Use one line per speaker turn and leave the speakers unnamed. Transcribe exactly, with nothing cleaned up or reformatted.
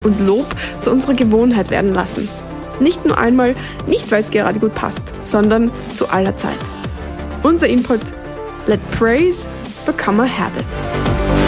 und Lob zu unserer Gewohnheit werden lassen. Nicht nur einmal, nicht weil es gerade gut passt, sondern zu aller Zeit. Unser Input: Let praise become a habit.